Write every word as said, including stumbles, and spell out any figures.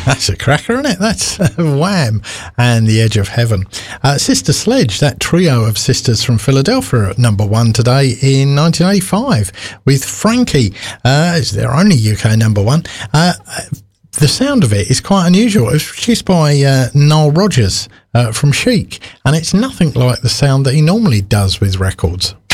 That's a cracker, isn't it? That's uh, Wham! And The Edge of Heaven. Uh, Sister Sledge, that trio of sisters from Philadelphia, at number one today in nineteen eighty-five with Frankie. Uh, it's their only U K number one. Uh, the sound of it is quite unusual. It was produced by uh, Nile Rodgers uh, from Chic, and it's nothing like the sound that he normally does with records.